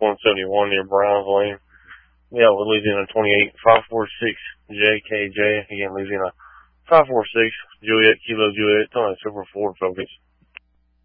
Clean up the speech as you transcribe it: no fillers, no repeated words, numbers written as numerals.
171 near Browns Lane. Yeah, with Louisiana 28 546 JKJ. Again, Louisiana 546 Juliet Kilo Juliet. It's only a Super Ford Focus.